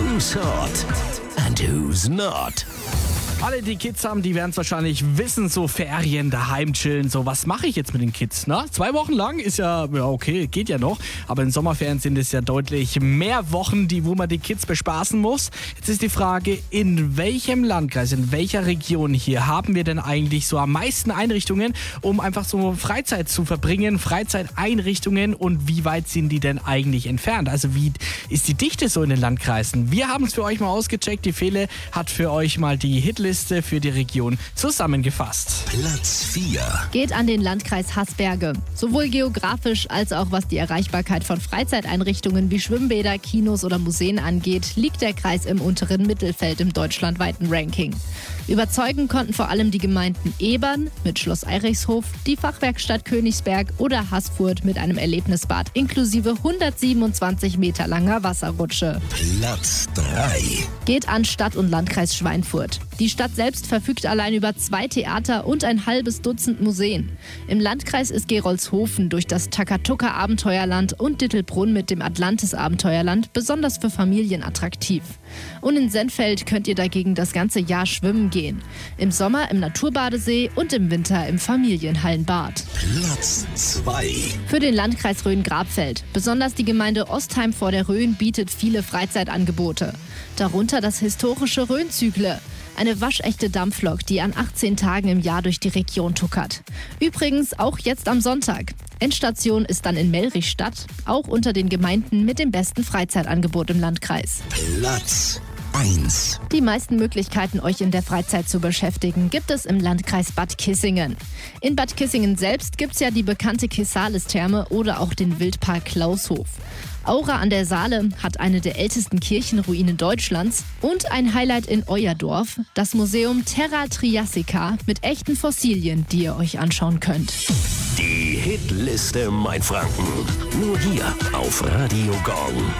Who's hot and who's not? Alle, die Kids haben, die werden es wahrscheinlich wissen, so Ferien, daheim chillen, so was mache ich jetzt mit den Kids, ne? 2 Wochen lang ist ja okay, geht ja noch, aber in Sommerferien sind es ja deutlich mehr Wochen, wo man die Kids bespaßen muss. Jetzt ist die Frage, in welchem Landkreis, in welcher Region hier haben wir denn eigentlich so am meisten Einrichtungen, um einfach so Freizeit zu verbringen, Freizeiteinrichtungen, und wie weit sind die denn eigentlich entfernt? Also wie ist die Dichte so in den Landkreisen? Wir haben es für euch mal ausgecheckt, die Fele hat für euch mal die Hitliste für die Region zusammengefasst. Platz 4. Geht an den Landkreis Haßberge. Sowohl geografisch als auch was die Erreichbarkeit von Freizeiteinrichtungen wie Schwimmbäder, Kinos oder Museen angeht, liegt der Kreis im unteren Mittelfeld im deutschlandweiten Ranking. Überzeugen konnten vor allem die Gemeinden Ebern mit Schloss Eirichshof, die Fachwerkstatt Königsberg oder Haßfurt mit einem Erlebnisbad inklusive 127 Meter langer Wasserrutsche. Platz 3. Geht an Stadt- und Landkreis Schweinfurt. Die Stadt selbst verfügt allein über 2 Theater und ein halbes Dutzend Museen. Im Landkreis ist Gerolzhofen durch das Takatuka Abenteuerland und Dittelbrunn mit dem Atlantis Abenteuerland besonders für Familien attraktiv. Und in Sennfeld könnt ihr dagegen das ganze Jahr schwimmen gehen. Im Sommer im Naturbadesee und im Winter im Familienhallenbad. Platz 2. Für den Landkreis Rhön-Grabfeld. Besonders die Gemeinde Ostheim vor der Rhön bietet viele Freizeitangebote. Darunter das historische Rhön-Zügle. Eine waschechte Dampflok, die an 18 Tagen im Jahr durch die Region tuckert. Übrigens auch jetzt am Sonntag. Endstation ist dann in Melrichstadt, auch unter den Gemeinden mit dem besten Freizeitangebot im Landkreis. Platz 1. Die meisten Möglichkeiten, euch in der Freizeit zu beschäftigen, gibt es im Landkreis Bad Kissingen. In Bad Kissingen selbst gibt es ja die bekannte Kissales-Therme oder auch den Wildpark Klaushof. Aura an der Saale hat eine der ältesten Kirchenruinen Deutschlands und ein Highlight in euer Dorf, das Museum Terra Triassica mit echten Fossilien, die ihr euch anschauen könnt. Die Hitliste Mainfranken. Nur hier auf Radio Gong.